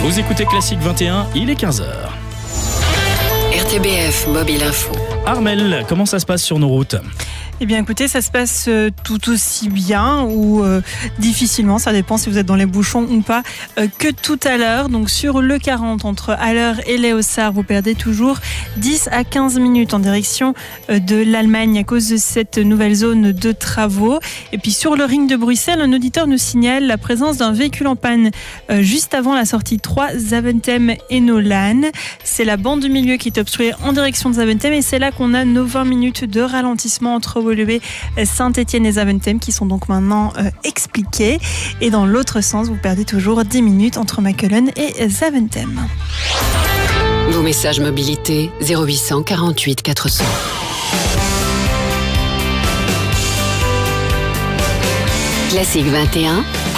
Vous écoutez Classique 21, il est 15h. RTBF Mobile Info. Armelle, comment ça se passe sur nos routes ? Eh bien écoutez, ça se passe tout aussi bien ou difficilement, ça dépend si vous êtes dans les bouchons ou pas, que tout à l'heure. Donc sur le 40 entre Haller et Léossard, vous perdez toujours 10 à 15 minutes en direction de l'Allemagne à cause de cette nouvelle zone de travaux. Et puis sur le ring de Bruxelles, un auditeur nous signale la présence d'un véhicule en panne juste avant la sortie 3 Zaventem et Nolan. C'est la bande du milieu qui est obstruée en direction de Zaventem et c'est là qu'on a nos 20 minutes de ralentissement entre Saint-Étienne et Zaventem qui sont donc maintenant expliquées. Et dans l'autre sens, vous perdez toujours 10 minutes entre Mechelen et Zaventem. Vos messages mobilité 0800 48 400. Classique 21.